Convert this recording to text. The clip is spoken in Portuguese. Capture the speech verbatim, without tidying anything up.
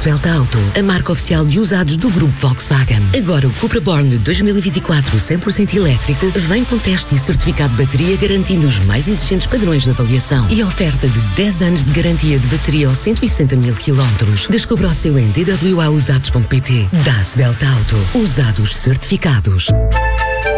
Svelta Auto, a marca oficial de usados do grupo Volkswagen. Agora o Cupra Born dois mil e vinte e quatro cem por cento elétrico vem com teste e certificado de bateria garantindo os mais exigentes padrões de avaliação e oferta de dez anos de garantia de bateria aos cento e sessenta mil quilómetros. Descubra o seu em d w a usados ponto p t. Da Svelta Auto, usados certificados.